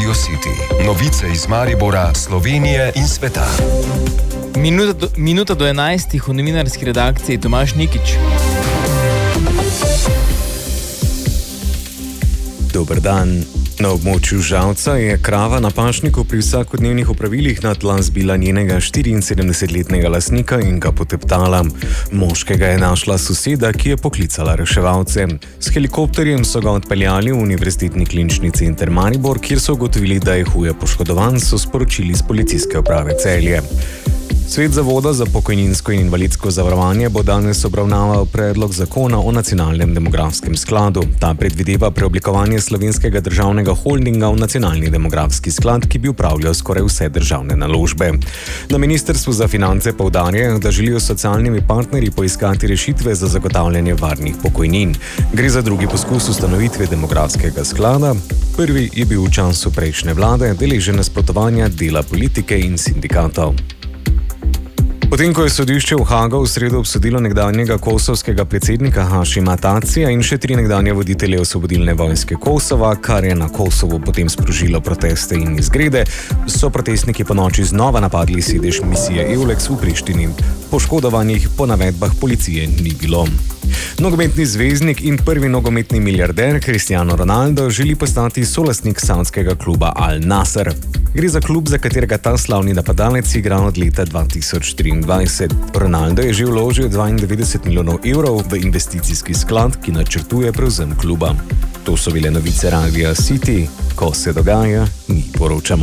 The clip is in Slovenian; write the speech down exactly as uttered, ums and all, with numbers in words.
Radio City. Novice iz Maribora, Slovenije in sveta. Minuta do, minuta do enajstih v novinarski redakciji Tomaž Nikič. Dober dan. Na območju Žalca je krava na pašniku pri vsakodnevnih opravilih na tla zbila njenega štiriinsedemdesetletnega lastnika in ga poteptala. Moškega je našla soseda, ki je poklicala reševalce. S helikopterjem so ga odpeljali v Univerzitetni klinični center Maribor, kjer so ugotovili, da je huje poškodovan, so sporočili z policijske uprave Celje. Svet Zavoda za pokojninsko in invalidsko zavarovanje bo danes obravnaval predlog zakona o nacionalnem demografskem skladu. Ta predvideva preoblikovanje Slovenskega državnega holdinga v nacionalni demografski sklad, ki bi upravljal skoraj vse državne naložbe. Na Ministrstvu za finance poudarjajo, da želijo s socialnimi partnerji poiskati rešitve za zagotavljanje varnih pokojnin. Gre za drugi poskus ustanovitve demografskega sklada. Prvi je bil v času prejšnje vlade deležen nasprotovanja dela politike in sindikatov. Potem, ko je sodišče v Haagu v sredo obsodilo nekdanjega kosovskega predsednika Hašima Tacija in še tri nekdanje voditelje osvobodilne vojske Kosova, kar je na Kosovu potem sprožilo proteste in izgrede, so protestniki po noči znova napadli sedež misije EULEX v Prištini. Poškodovanih po navedbah policije ni bilo. Nogometni zvezdnik in prvi nogometni milijarder Cristiano Ronaldo želi postati solastnik saudskega kluba Al Nassr. Gre za klub, za katerega ta slavni napadalec igra od leta dva tisoč triindvajset. Ronaldo je že vložil dvaindevetdeset milijonov evrov v investicijski sklad, ki načrtuje prevzem kluba. To so bile novice Radia City. Ko se dogaja, mi poročamo.